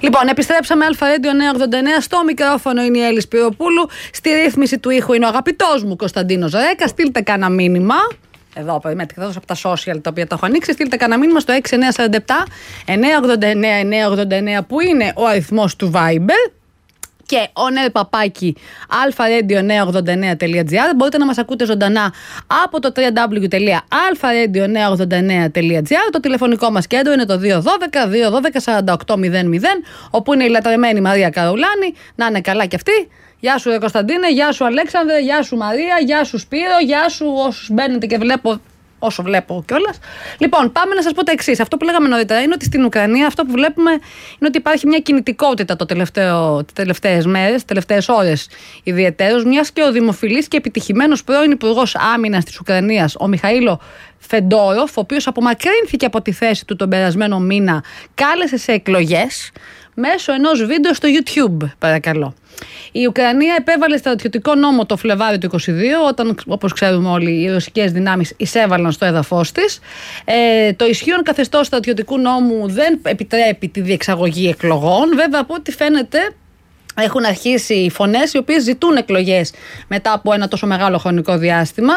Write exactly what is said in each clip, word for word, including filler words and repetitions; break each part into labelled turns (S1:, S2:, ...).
S1: Λοιπόν, επιστρέψαμε. Αλφα Radio εννιακόσια ογδόντα εννέα. Στο μικρόφωνο είναι η Έλλη Σπυροπούλου. Στη ρύθμιση του ήχου είναι ο αγαπητός μου Κωνσταντίνος Ρέκα. Στείλτε κάνα μήνυμα. Εδώ, περιμένετε, θα δώσω από τα social τα οποία τα έχω ανοίξει. Στείλτε κανένα μήνυμα στο έξι εννιά τέσσερα επτά εννιακόσια ογδόντα εννέα εννιακόσια ογδόντα εννέα που είναι ο αριθμός του Viber. Και ονελπαπάκι αλφαραdio εννιακόσια ογδόντα εννέα τελεία τζι άρ. Μπορείτε να μας ακούτε ζωντανά από το double-u double-u double-u τελεία αλφαραdio εννιακόσια ογδόντα εννέα τελεία τζι άρ. Το τηλεφωνικό μας κέντρο είναι το δύο ένα δύο δύο ένα δύο τέσσερα οκτώ μηδέν μηδέν, όπου είναι η λατρεμένη Μαρία Καρουλάνη. Να είναι καλά κι αυτή. Γεια σου, ρε Κωνσταντίνε, γεια σου, Αλέξανδρε, γεια σου, Μαρία, γεια σου, Σπύρο, γεια σου, όσους μπαίνετε και βλέπω. Όσο βλέπω κιόλας. Λοιπόν, πάμε να σας πω τα εξής. Αυτό που λέγαμε νωρίτερα είναι ότι στην Ουκρανία αυτό που βλέπουμε είναι ότι υπάρχει μια κινητικότητα το τελευταίο, τις τελευταίες μέρες, τις τελευταίες ώρες ιδιαιτέρως, μιας και ο δημοφιλής και επιτυχημένος πρώην Υπουργός Άμυνας της Ουκρανίας, ο Μιχαήλο Φεντόροφ, ο οποίος απομακρύνθηκε από τη θέση του τον περασμένο μήνα, κάλεσε σε εκλογές μέσω ενός βίντεο στο YouTube, παρακαλώ. Η Ουκρανία επέβαλε στρατιωτικό νόμο το Φλεβάριο του είκοσι δύο, όταν, όπως ξέρουμε όλοι, οι ρωσικές δυνάμεις εισέβαλαν στο έδαφος της. Ε, το ισχύον καθεστώς στρατιωτικού νόμου δεν επιτρέπει τη διεξαγωγή εκλογών. Βέβαια, από ό,τι φαίνεται, έχουν αρχίσει οι φωνές οι οποίες ζητούν εκλογές μετά από ένα τόσο μεγάλο χρονικό διάστημα.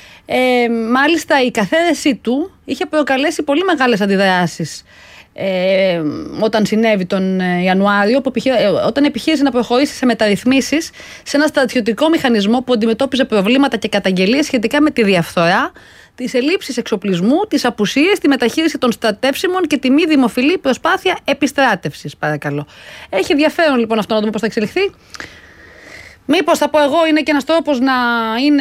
S1: Ε, μάλιστα, η καθαίρεσή του είχε προκαλέσει πολύ μεγάλες αντιδράσεις. Ε, όταν συνέβη τον Ιανουάριο, που επιχει... όταν επιχείρησε να προχωρήσει σε μεταρρυθμίσεις σε ένα στρατιωτικό μηχανισμό που αντιμετώπιζε προβλήματα και καταγγελίες σχετικά με τη διαφθορά, τις ελλείψεις εξοπλισμού, τις απουσίες, τη μεταχείριση των στρατεύσιμων και τη μη δημοφιλή προσπάθεια επιστράτευσης, παρακαλώ. Έχει ενδιαφέρον λοιπόν αυτό να δούμε πώς θα εξελιχθεί. Μήπως θα πω εγώ είναι και ένας τρόπος να είναι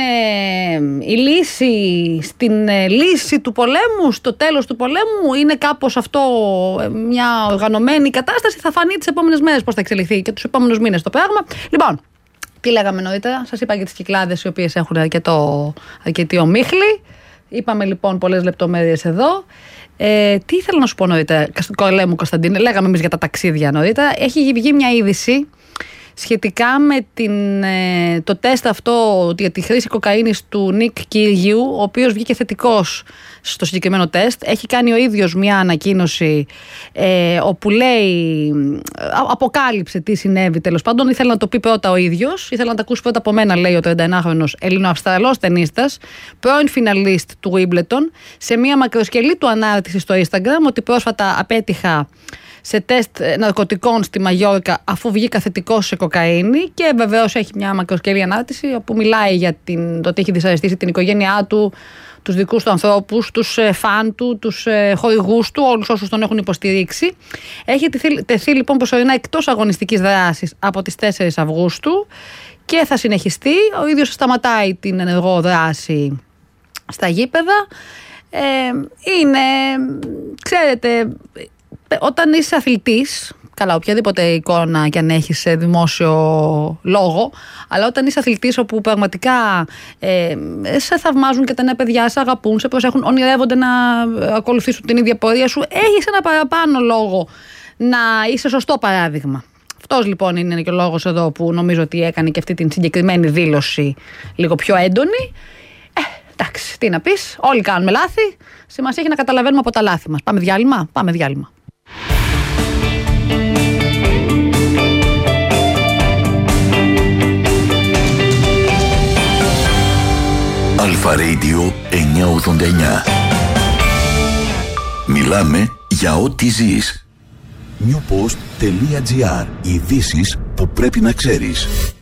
S1: η λύση στην λύση του πολέμου, στο τέλος του πολέμου. Είναι κάπως αυτό μια οργανωμένη κατάσταση. Θα φανεί τις επόμενες μέρες πώς θα εξελιχθεί και τους επόμενους μήνες το πράγμα. Λοιπόν, τι λέγαμε νωρίτερα. Σας είπα για τις Κυκλάδες οι οποίες έχουν αρκετό, αρκετή ομίχλη. Είπαμε λοιπόν πολλές λεπτομέρειες εδώ. Ε, τι ήθελα να σου πω νωρίτερα, κορλέ μου Κωνσταντίνε, λέγαμε εμείς για τα ταξίδια νωρίτερα. Έχει βγει μια είδηση σχετικά με την, ε, το τεστ αυτό για τη χρήση κοκαίνης του Νικ Κυριού, ο οποίος βγήκε θετικός στο συγκεκριμένο τεστ. Έχει κάνει ο ίδιος μια ανακοίνωση ε, όπου λέει, αποκάλυψε τι συνέβη τέλος πάντων. Ήθελα να το πει πρώτα ο ίδιος, ήθελα να τα ακούσει πρώτα από μένα, λέει ο τριανταενάχρονος Ελληνοαυστραλός ταινίστας, πρώην φιναλίστ του Wimbledon, σε μια μακροσκελή του ανάρτηση στο Instagram ότι πρόσφατα απέτυχα σε τεστ ναρκωτικών στη Μαγιόρκα αφού βγήκα θετικός σε κοκαίνη, και βεβαίως έχει μια μακροσκελή ανάρτηση όπου μιλάει για την, το ότι έχει δυσαρεστήσει την οικογένειά του, τους δικούς του ανθρώπους, τους φαν του, τους χορηγούς του, όλους όσους τον έχουν υποστηρίξει. Έχει τεθεί, τεθεί λοιπόν προσωρινά εκτός αγωνιστικής δράσης από τις τέσσερις Αυγούστου και θα συνεχιστεί. Ο ίδιος σταματάει την ενεργό δράση στα γήπεδα. Ε, είναι, ξέρετε, όταν είσαι αθλητής, καλά, οποιαδήποτε εικόνα και αν έχεις σε δημόσιο λόγο, αλλά όταν είσαι αθλητής όπου πραγματικά ε, σε θαυμάζουν και τα νέα παιδιά, σε αγαπούν, σε προσέχουν, ονειρεύονται να ακολουθήσουν την ίδια πορεία σου, έχεις ένα παραπάνω λόγο να είσαι σωστό παράδειγμα. Αυτός λοιπόν είναι και ο λόγος εδώ που νομίζω ότι έκανε και αυτή την συγκεκριμένη δήλωση λίγο πιο έντονη. Ε, εντάξει, τι να πεις, όλοι κάνουμε λάθη, σημασία έχει να καταλαβαίνουμε από τα λάθη μας. Πάμε διάλειμμα, πάμε διάλειμμα.
S2: Αλφα Radio εννιακόσια ογδόντα εννέα. Μιλάμε για ό,τι ζεις. newpost τελεία gr. Ειδήσεις που πρέπει να ξέρεις.